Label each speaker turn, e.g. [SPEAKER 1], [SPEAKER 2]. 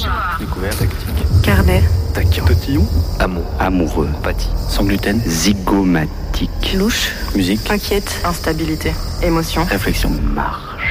[SPEAKER 1] Découverte, tactique.
[SPEAKER 2] Carnet.
[SPEAKER 1] Taquin. Tatillon.
[SPEAKER 3] Amour.
[SPEAKER 1] Amoureux.
[SPEAKER 3] Empathie.
[SPEAKER 1] Sans gluten.
[SPEAKER 3] Zygomatique.
[SPEAKER 2] Louche.
[SPEAKER 1] Musique.
[SPEAKER 2] Inquiète. Instabilité. Émotion.
[SPEAKER 3] Réflexion. Marche.